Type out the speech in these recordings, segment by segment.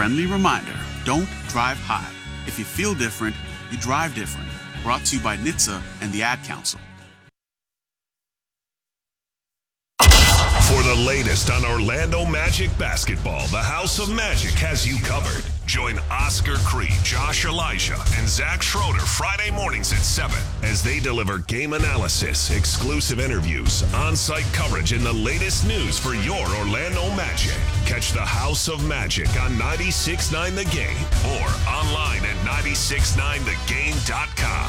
friendly reminder, don't drive high. If you feel different, you drive different. Brought to you by NHTSA and the Ad Council. For the latest on Orlando Magic basketball, the House of Magic has you covered. Join Oscar Creed, Josh Elijah, and Zach Schroeder Friday mornings at 7 as they deliver game analysis, exclusive interviews, on-site coverage, and the latest news for your Orlando Magic. Catch the House of Magic on 96.9 The Game or online at 969thegame.com.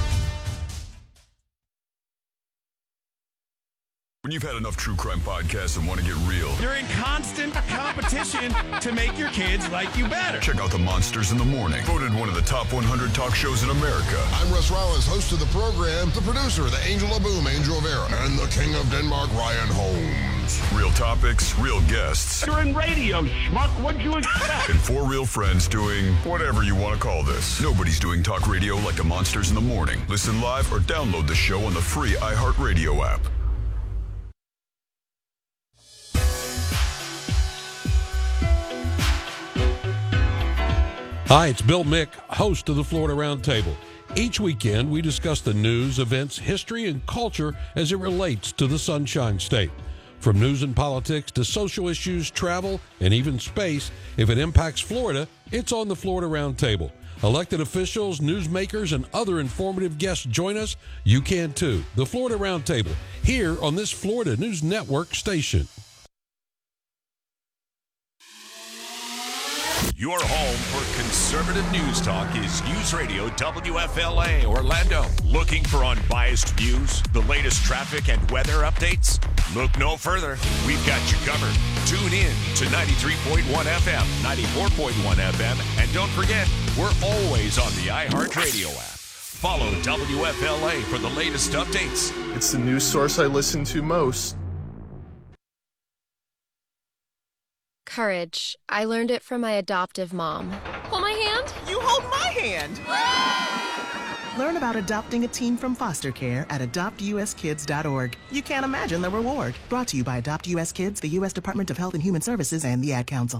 When you've had enough true crime podcasts and want to get real, you're in constant competition to make your kids like you better. Check out The Monsters in the Morning, voted one of the top 100 talk shows in America. I'm Russ Rollins, host of the program, the producer, the Angel of Boom, Angel Vera, and the King of Denmark, Ryan Holmes. Real topics, real guests. You're in radio, schmuck. What'd you expect? And 4 real friends doing whatever you want to call this. Nobody's doing talk radio like The Monsters in the Morning. Listen live or download the show on the free iHeartRadio app. Hi, it's Bill Mick, host of the Florida Roundtable. Each weekend, we discuss the news, events, history, and culture as it relates to the Sunshine State. From news and politics to social issues, travel, and even space, if it impacts Florida, it's on the Florida Roundtable. Elected officials, newsmakers, and other informative guests join us. You can too. The Florida Roundtable, here on this Florida News Network station. Your home for conservative news talk is News Radio WFLA Orlando. Looking for unbiased views, the latest traffic and weather updates? Look no further. We've got you covered. Tune in to 93.1 FM, 94.1 FM, and don't forget, we're always on the iHeartRadio app. Follow WFLA for the latest updates. It's the news source I listen to most. Courage. I learned it from my adoptive mom. Hold my hand. You hold my hand. Learn about adopting a teen from foster care at adoptuskids.org. You can't imagine the reward. Brought to you by Adopt US Kids, the U.S. Department of Health and Human Services, and the Ad Council.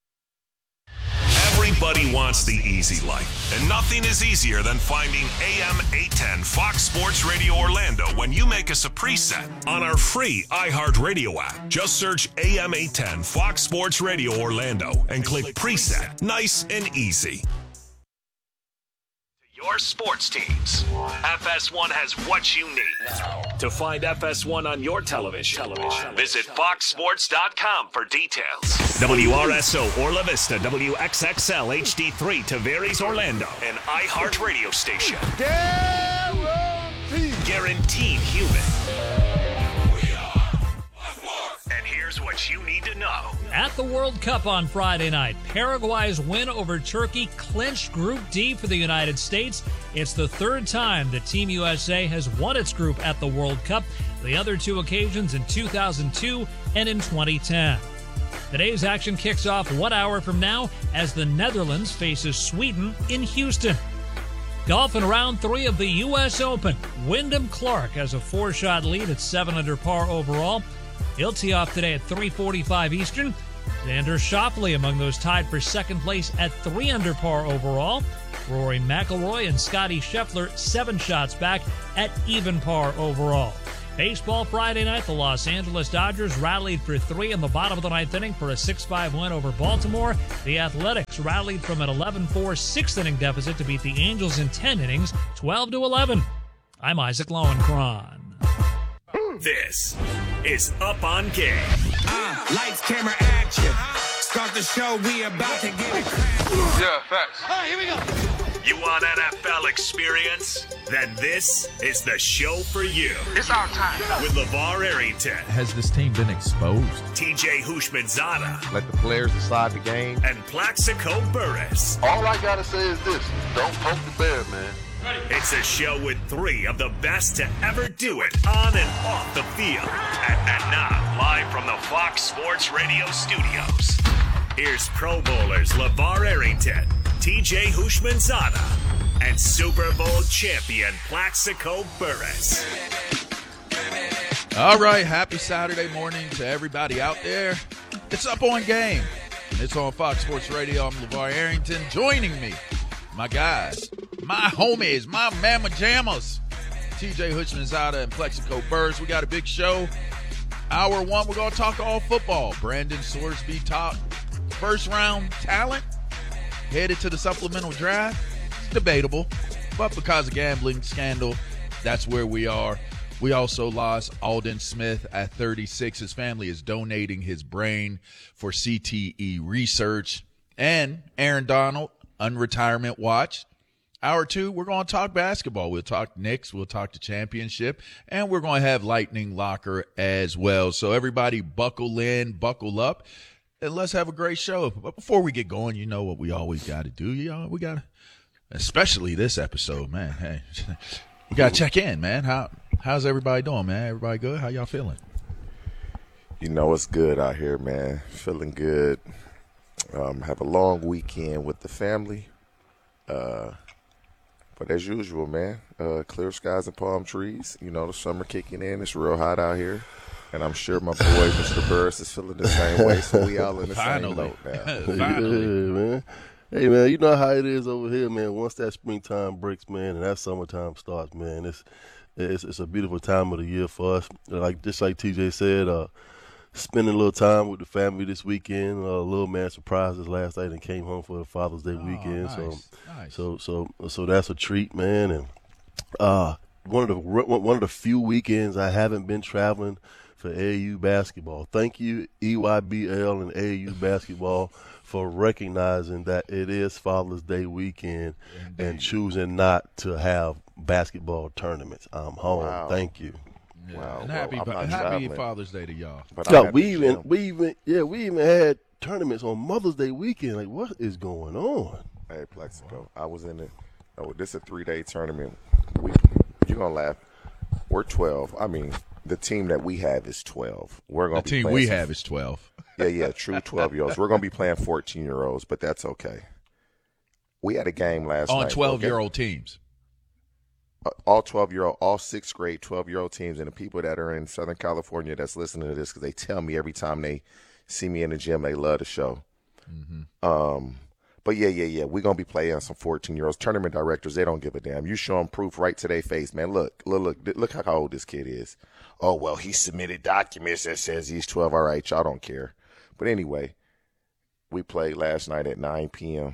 Everybody wants the easy life, and nothing is easier than finding AM 810 Fox Sports Radio Orlando when you make us a preset on our free iHeartRadio app. Just search AM 810 Fox Sports Radio Orlando and click preset. Nice and easy. Your sports teams. FS1 has what you need. To find FS1 on your television, visit foxsports.com for details. WRSO Orla Vista, WXXL HD3 Tavares Orlando, an iHeartRadio station. Guaranteed human. And here's what you need to know. At the World Cup on Friday night, Paraguay's win over Turkey clinched Group D for the United States. It's the third time that Team USA has won its group at the World Cup, the other two occasions in 2002 and in 2010. Today's action kicks off 1 hour from now as the Netherlands faces Sweden in Houston. Golf in round 3 of the U.S. Open. Wyndham Clark has a 4-shot lead at 7 under par overall. He'll tee off today at 3:45 Eastern. Xander Schauffele among those tied for second place at 3 under par overall. Rory McIlroy and Scottie Scheffler 7 shots back at even par overall. Baseball Friday night, the Los Angeles Dodgers rallied for 3 in the bottom of the 9th inning for a 6-5 win over Baltimore. The Athletics rallied from an 11-4 6th inning deficit to beat the Angels in 10 innings, 12-11. I'm Isaac Lowenkron. This is Up on Game. Lights, camera, action. Start the show, we about to get it cracking. Yeah, facts. All right, here we go. You want NFL experience? Then this is the show for you. It's our time. With LeVar Arrington. Has this team been exposed? TJ Houshmandzadeh. Let the players decide the game. And Plaxico Burress. All I gotta say is this. Don't poke the bear, man. It's a show with 3 of the best to ever do it on and off the field. And now, live from the Fox Sports Radio studios, here's Pro Bowlers LeVar Arrington, TJ Houshmandzadeh, and Super Bowl champion Plaxico Burress. All right, happy Saturday morning to everybody out there. It's Up on Game. It's on Fox Sports Radio. I'm LeVar Arrington. Joining me, my guys, my homies, my mamma jammas, TJ Hutchinson and Plexico Burrs. We got a big show. Hour one, we're going to talk all football. Brandon Sorsby, top first-round talent, headed to the supplemental draft. It's debatable, but because of gambling scandal, that's where we are. We also lost Alden Smith at 36. His family is donating his brain for CTE research. And Aaron Donald, unretirement watch. Hour two, we're going to talk basketball. We'll talk Knicks. We'll talk the championship. And we're going to have Lightning Locker as well. So everybody buckle in, buckle up, and let's have a great show. But before we get going, you know what we always got to do. You know, we got to, especially this episode, man. Hey, we got to check in, man. How's everybody doing, man? Everybody good? How y'all feeling? You know, it's good out here, man. Feeling good. Have a long weekend with the family. But as usual, man, clear skies and palm trees. You know, the summer kicking in. It's real hot out here. And I'm sure my boy, Mr. Burris, is feeling the same way. So we all in the same boat now. Finally. Yeah, man. Hey, man, you know how it is over here, man. Once that springtime breaks, man, and that summertime starts, man, it's a beautiful time of the year for us. Just like TJ said, spending a little time with the family this weekend. Little man surprised us last night and came home for the Father's Day weekend. Nice. So that's a treat, man. And one of the few weekends I haven't been traveling for AAU basketball. Thank you, EYBL and AAU basketball, for recognizing that it is Father's Day weekend and choosing not to have basketball tournaments. I'm home. Wow. Thank you. Yeah. Wow. And happy Father's Day to y'all. Yeah, we even had tournaments on Mother's Day weekend. Like, what is going on? Hey, Plexico, I was in it. Oh, this is a 3-day tournament. You're gonna laugh. We're 12. I mean, the team that we have is 12. The team we have is 12. Yeah, true 12-year-olds. We're going to be playing 14-year-olds, but that's okay. We had a game last night. On 12-year-old teams. All 12-year-old, all 6th grade 12-year-old teams, and the people that are in Southern California that's listening to this, because they tell me every time they see me in the gym, they love the show. Mm-hmm. But yeah, we're going to be playing some 14-year-olds. Tournament directors, they don't give a damn. You show them proof right to their face, man. Look how old this kid is. Oh, well, he submitted documents that says he's 12. All right, y'all don't care. But anyway, we played last night at 9 p.m.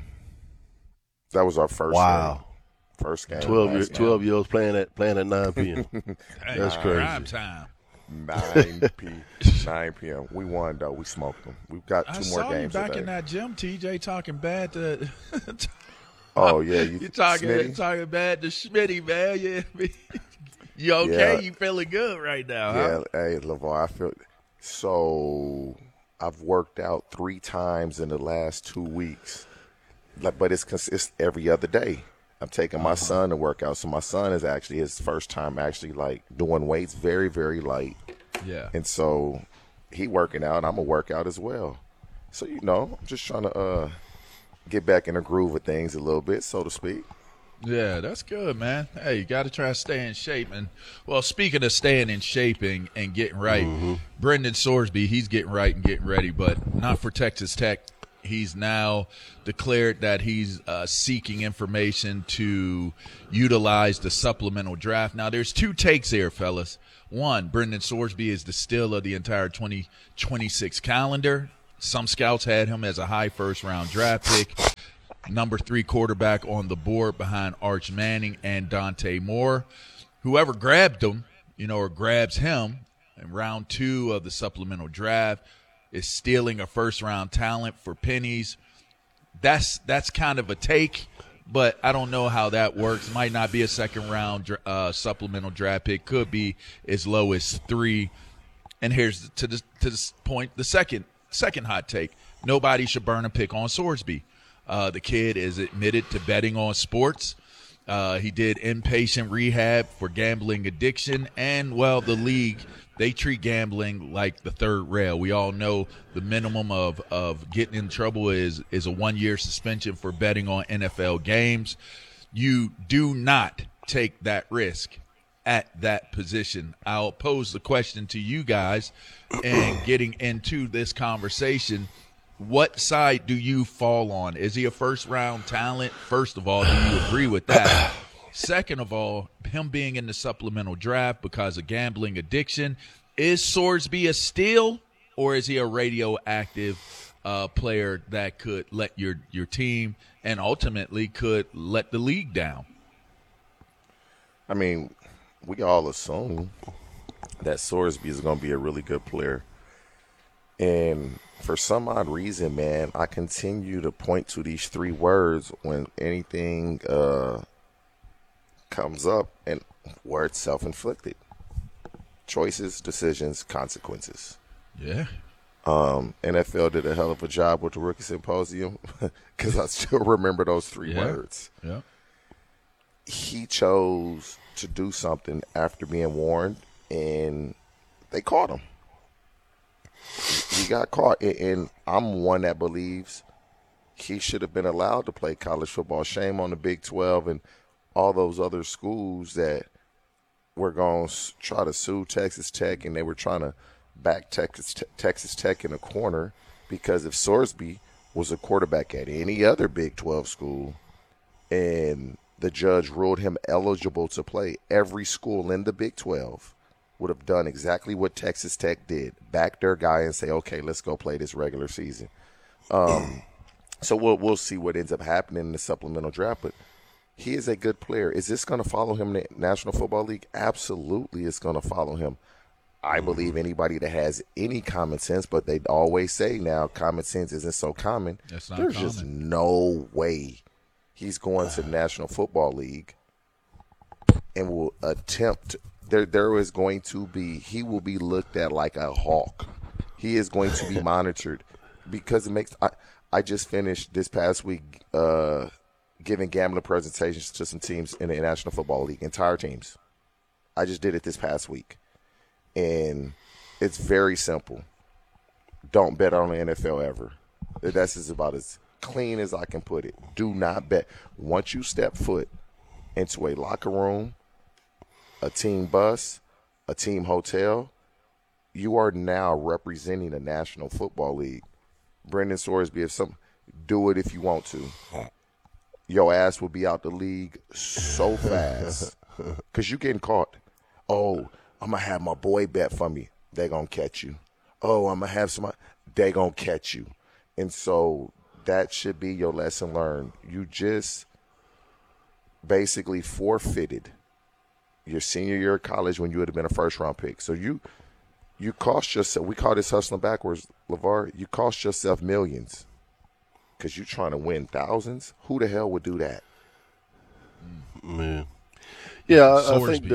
That was our first game. First game. 12-year-olds playing at 9 p.m. That's crazy. Prime time. 9 p.m. We won, though. We smoked them. We've got two more games today. I saw you back today. in that gym, TJ, talking bad to oh, yeah. You're talking bad to Schmitty, man. Yeah. You okay? Yeah. You feeling good right now, huh? Yeah. Hey, LeVar, I feel – so I've worked out 3 times in the last 2 weeks. But it's every other day. I'm taking my son to work out. So my son is actually his first time actually like doing weights, very, very light. Yeah. And so he working out, and I'm going to work out as well. So, you know, I'm just trying to get back in the groove of things a little bit, so to speak. Yeah, that's good, man. Hey, you got to try to stay in shape. And, well, speaking of staying in shape and getting right, Brendan Sorsby, he's getting right and getting ready, but not for Texas Tech. He's now declared that he's seeking information to utilize the supplemental draft. Now, there's 2 takes here, fellas. One, Brendan Sorsby is the steal of the entire 2026 calendar. Some scouts had him as a high first-round draft pick. Number 3 quarterback on the board behind Arch Manning and Dante Moore. Whoever grabbed him, or grabs him in round 2 of the supplemental draft is stealing a first-round talent for pennies. That's kind of a take, but I don't know how that works. Might not be a second-round supplemental draft pick. Could be as low as 3. And here's to this point, the second hot take. Nobody should burn a pick on Sorsby. The kid is admitted to betting on sports. He did inpatient rehab for gambling addiction, and, well, the league, they treat gambling like the third rail. We all know the minimum of getting in trouble is a 1-year suspension for betting on NFL games. You do not take that risk at that position. I'll pose the question to you guys, and getting into this conversation, what side do you fall on? Is he a first-round talent? First of all, do you agree with that? Second of all, him being in the supplemental draft because of gambling addiction, is Sorsby a steal, or is he a radioactive player that could let your team and ultimately could let the league down? I mean, we all assume that Sorsby is going to be a really good player. And for some odd reason, man, I continue to point to these three words when anything comes up, and words self-inflicted. Choices, decisions, consequences. Yeah. NFL did a hell of a job with the Rookie Symposium because I still remember those three words. Yeah. He chose to do something after being warned, and they caught him. He got caught, and I'm one that believes he should have been allowed to play college football. Shame on the Big 12 and all those other schools that were going to try to sue Texas Tech, and they were trying to back Texas Tech in a corner, because if Sorsby was a quarterback at any other Big 12 school and the judge ruled him eligible to play, every school in the Big 12 would have done exactly what Texas Tech did, back their guy and say, okay, let's go play this regular season. So we'll see what ends up happening in the supplemental draft, but he is a good player. Is this going to follow him in the National Football League? Absolutely, it's going to follow him. I believe anybody that has any common sense, but they always say now common sense isn't so common. That's not There's common. just no way he's going to the National Football League and will attempt. There is going to be, he will be looked at like a hawk. He is going to be monitored because it makes. I just finished this past week giving gambling presentations to some teams in the National Football League, entire teams. I just did it this past week. And it's very simple. Don't bet on the NFL ever. That's just about as clean as I can put it. Do not bet. Once you step foot into a locker room, a team bus, a team hotel, you are now representing the National Football League. Brendan Sorsby, do it if you want to. Your ass will be out the league so fast because you're getting caught. Oh, I'm going to have my boy bet for me. They're going to catch you. Oh, I'm going to have somebody. They're going to catch you. And so that should be your lesson learned. You just basically forfeited your senior year of college when you would have been a first-round pick. So you cost yourself – we call this hustling backwards, LeVar. You cost yourself millions because you're trying to win thousands. Who the hell would do that? Man. Yeah, I think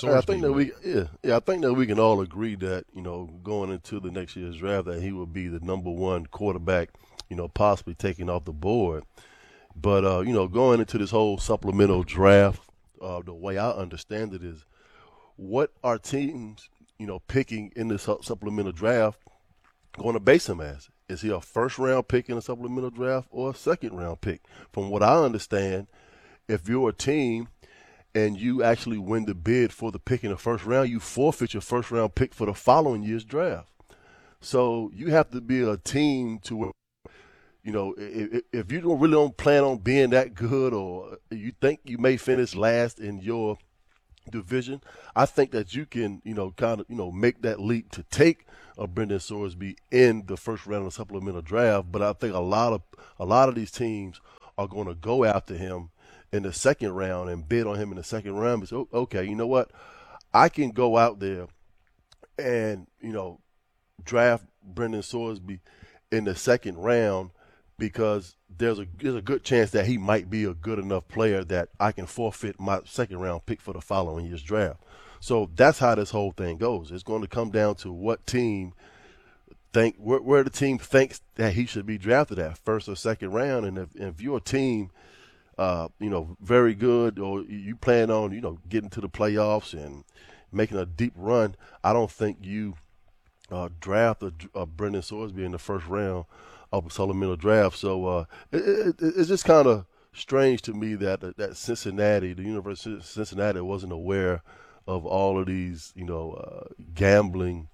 that we can all agree that, going into the next year's draft, that he will be the number one quarterback, possibly taken off the board. But going into this whole supplemental draft, the way I understand it is, what are teams, picking in the supplemental draft going to base him as? Is he a first-round pick in a supplemental draft or a second-round pick? From what I understand, if you're a team and you actually win the bid for the pick in the first round, you forfeit your first-round pick for the following year's draft. So you have to be a team to where, if you don't plan on being that good, or you think you may finish last in your division, I think that you can, make that leap to take Brendan Sorsby in the first round of the supplemental draft. But I think a lot of these teams are going to go after him in the second round and bid on him in the second round. So, okay, you know what? I can go out there and, draft Brendan Sorsby in the second round because there's a good chance that he might be a good enough player that I can forfeit my second round pick for the following year's draft. So that's how this whole thing goes. It's going to come down to what team where the team thinks that he should be drafted at, first or second round. And if you're a team very good, or you plan on, getting to the playoffs and making a deep run, I don't think you draft a Brendan Sorsby in the first round of a supplemental draft. So it's just kind of strange to me that Cincinnati, the University of Cincinnati, wasn't aware of all of these, gambling,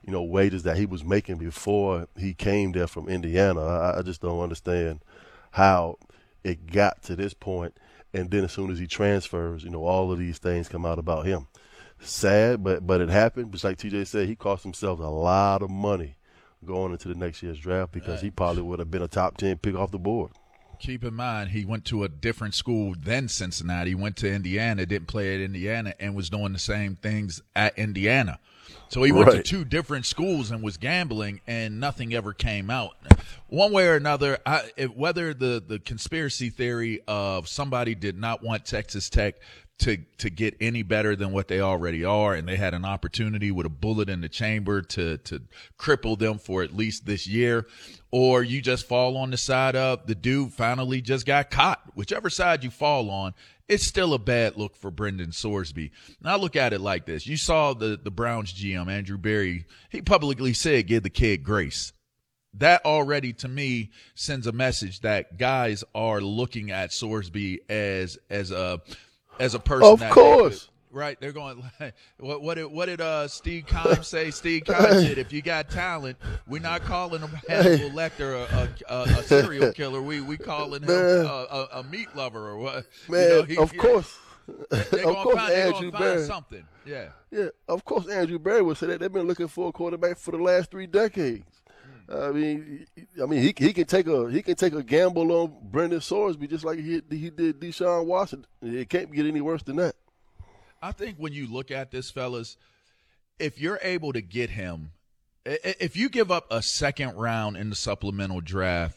wages that he was making before he came there from Indiana. I just don't understand how it got to this point. And then as soon as he transfers, all of these things come out about him. Sad, but it happened. Just like TJ said, he cost himself a lot of money going into the next year's draft because he probably would have been a top 10 pick off the board. Keep in mind, he went to a different school than Cincinnati. He went to Indiana, didn't play at Indiana, and was doing the same things at Indiana. So he went to two different schools and was gambling, and nothing ever came out. One way or another, whether the conspiracy theory of somebody did not want Texas Tech to get any better than what they already are, and they had an opportunity with a bullet in the chamber to cripple them for at least this year, or you just fall on the side of the dude finally just got caught. Whichever side you fall on, it's still a bad look for Brendan Sorsby. Now, look at it like this. You saw the Browns GM, Andrew Berry. He publicly said, give the kid grace. That already, to me, sends a message that guys are looking at Sorsby as a person. Of course. Right. They're going, what did Steve Keim say? Steve Keim said, if you got talent, we're not calling him Hannibal Lecter a serial killer. We calling him a meat lover or what. Man, of course. They're going to find something. Yeah. Yeah, of course Andrew Berry would say that. They've been looking for a quarterback for the last 3 decades. I mean, he can take a gamble on Brendan Sorsby just like he did Deshaun Watson. It can't get any worse than that. I think when you look at this, fellas, if you're able to get him, if you give up a second round in the supplemental draft,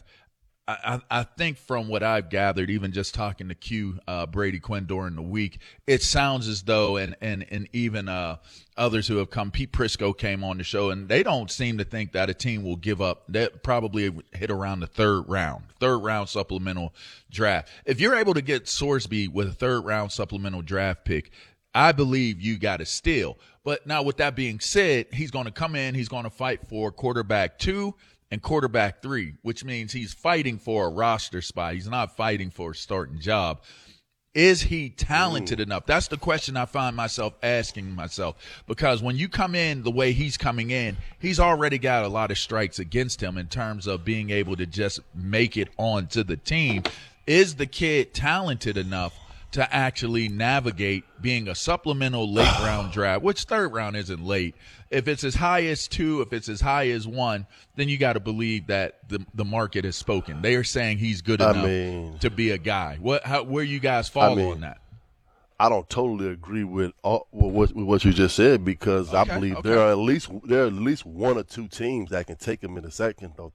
I think from what I've gathered, even just talking to Q, Brady Quinn during the week, it sounds as though, and even others who have come, Pete Prisco came on the show, and they don't seem to think that a team will give up. That probably hit around the third round supplemental draft. If you're able to get Sorsby with a third round supplemental draft pick, I believe you got to steal. But now with that being said, he's going to come in, he's going to fight for quarterback 2 and quarterback 3, which means he's fighting for a roster spot. He's not fighting for a starting job. Is he talented enough? That's the question I find myself asking myself, because when you come in the way he's coming in, he's already got a lot of strikes against him in terms of being able to just make it onto the team. Is the kid talented enough to actually navigate being a supplemental late round draft, which third round isn't late? If it's as high as 2, if it's as high as 1, then you got to believe that the market has spoken. They are saying he's good enough to be a guy. Where you guys fall on that? I don't totally agree with what you just said, because I believe there are at least 1 or 2 teams that can take him in the second or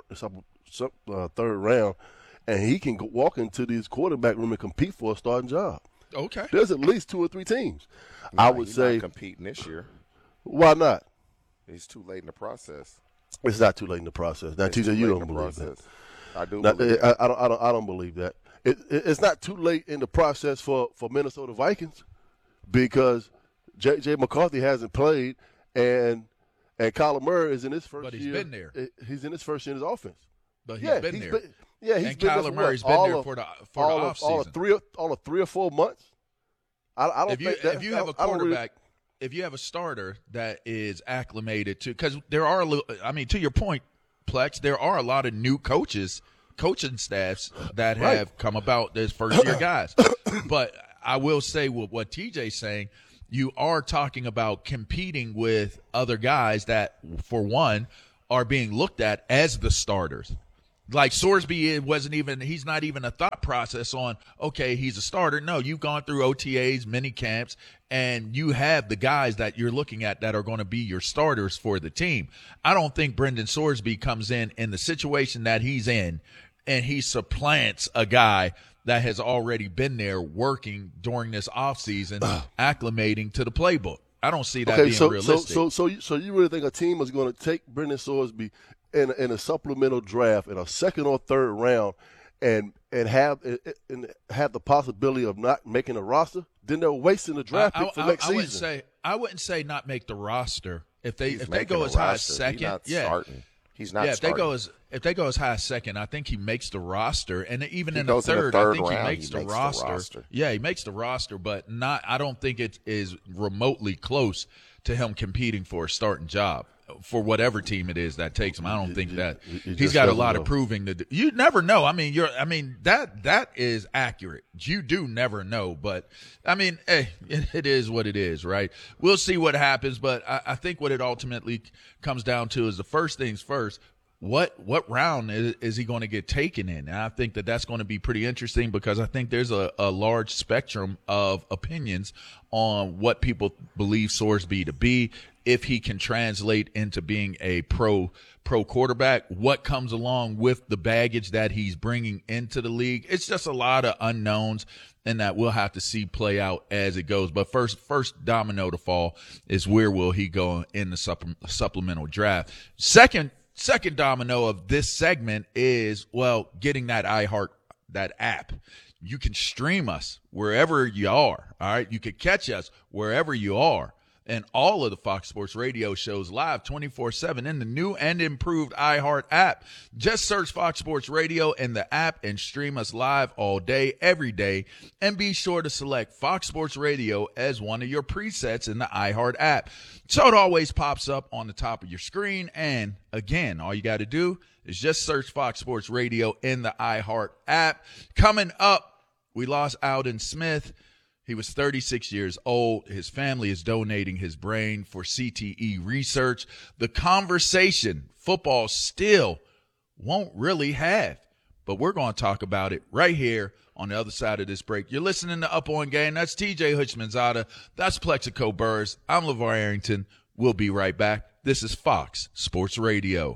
third round, and he can walk into this quarterback room and compete for a starting job. Okay, there's at least 2 or 3 teams. No, I would say not competing this year. Why not? He's too late in the process. It's not too late in the process. Now, TJ, you don't believe that. I do. I don't believe that. It's not too late in the process for Minnesota Vikings, because J.J. McCarthy hasn't played, and Kyler Murray is in his first year. But he's been there. He's in his first year in his offense. But he's been there. He's been Kyler Murray's been there for the offseason. All of 3 or 4 months. I don't think that. If you have a quarterback, if you have a starter that is acclimated to, because there are, to your point, Plex, there are a lot of new coaching staffs that have come about as first-year guys. But I will say what TJ's saying, you are talking about competing with other guys that, for one, are being looked at as the starters. Like Sorsby he's not even a thought process on, okay, he's a starter. No, you've gone through OTAs, mini camps, and you have the guys that you're looking at that are going to be your starters for the team. I don't think Brendan Sorsby comes in the situation that he's in, and he supplants a guy that has already been there working during this offseason, acclimating to the playbook. I don't see that being realistic. So you really think a team is going to take Brendan Sorsby in a supplemental draft in a second or third round and have the possibility of not making a roster? Then they're wasting the draft pick for next season. I wouldn't say not make the roster if they go as high as second. He's not starting. If they go as high as second, I think he makes the roster, and even in the third, I think he makes the roster. Yeah, he makes the roster, but I don't think it is remotely close to him competing for a starting job. for whatever team it is that takes him. I don't think that he's got a lot of proving to do. You never know. I mean, that is accurate. You do never know, but I mean, it is what it is, right? We'll see what happens, but I think what it ultimately comes down to is the first things first. What round is he going to get taken in? And I think that's going to be pretty interesting because I think there's a large spectrum of opinions on what people believe Sorsby to be, if he can translate into being a pro quarterback, what comes along with the baggage that he's bringing into the league. It's just a lot of unknowns, and that we'll have to see play out as it goes. But first domino to fall is where will he go in the supplemental draft. Second domino of this segment is, well, getting that iHeart, that app. You can stream us wherever you are, all right? You can catch us wherever you are. And all of the Fox Sports Radio shows live 24/7 in the new and improved iHeart app. Just search Fox Sports Radio in the app and stream us live all day, every day. And be sure to select Fox Sports Radio as one of your presets in the iHeart app, so it always pops up on the top of your screen. And again, all you got to do is just search Fox Sports Radio in the iHeart app. Coming up, we lost Alden Smith. He was 36 years old. His family is donating his brain for CTE research. The conversation football still won't really have, but we're going to talk about it right here on the other side of this break. You're listening to Up On Game. That's TJ Hutchmanzada. That's Plexico Burrs. I'm LeVar Arrington. We'll be right back. This is Fox Sports Radio.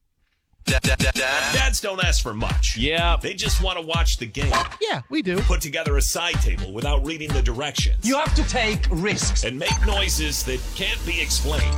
Dads don't ask for much. Yeah. They just want to watch the game. Yeah, we do. Put together a side table without reading the directions. You have to take risks. And make noises that can't be explained.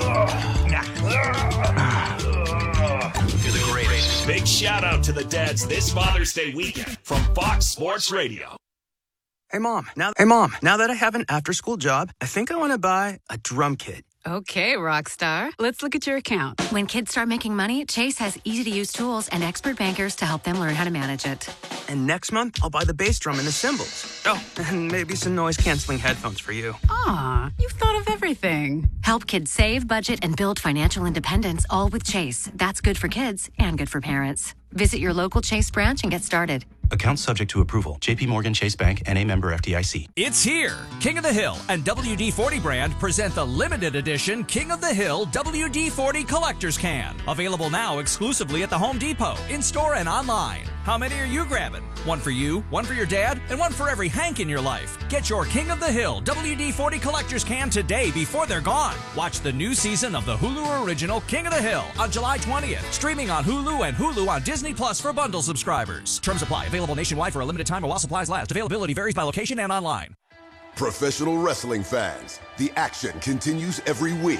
You're the greatest. Big shout out to the dads this Father's Day weekend from Fox Sports Radio. Hey, Mom, now that I have an after-school job, I think I want to buy a drum kit. Okay, Rockstar. Let's look at your account. When kids start making money, Chase has easy-to-use tools and expert bankers to help them learn how to manage it. And next month, I'll buy the bass drum and the cymbals. Oh, and maybe some noise-canceling headphones for you. Aw, you've thought of everything. Help kids save, budget, and build financial independence, all with Chase. That's good for kids and good for parents. Visit your local Chase branch and get started. Account subject to approval. J.P. Morgan Chase Bank, N.A. member FDIC. It's here. King of the Hill and WD-40 brand present the limited edition King of the Hill WD-40 Collector's Can. Available now exclusively at the Home Depot, in-store and online. How many are you grabbing? One for you, one for your dad, and one for every Hank in your life. Get your King of the Hill WD-40 Collector's Can today before they're gone. Watch the new season of the Hulu original King of the Hill on July 20th. Streaming on Hulu and Hulu on Disney Plus for bundle subscribers. Terms apply. Available nationwide for a limited time or while supplies last. Availability varies by location and online. Professional wrestling fans, the action continues every week.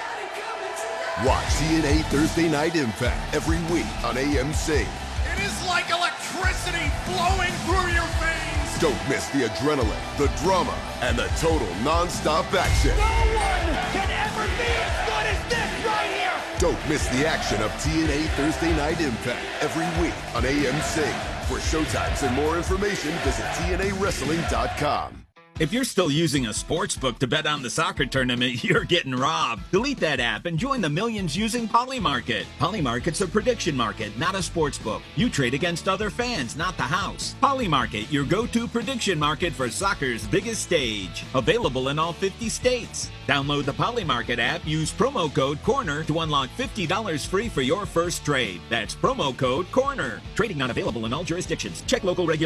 Watch TNA Thursday Night Impact every week on AMC. It is like electricity flowing through your veins. Don't miss the adrenaline, the drama, and the total non-stop action. No one can ever be as good as this right here. Don't miss the action of TNA Thursday Night Impact every week on AMC. For showtimes and more information, visit TNAWrestling.com. If you're still using a sportsbook to bet on the soccer tournament, you're getting robbed. Delete that app and join the millions using Polymarket. Polymarket's a prediction market, not a sportsbook. You trade against other fans, not the house. Polymarket, your go-to prediction market for soccer's biggest stage. Available in all 50 states. Download the Polymarket app, use promo code CORNER to unlock $50 free for your first trade. That's promo code CORNER. Trading not available in all jurisdictions. Check local regulations.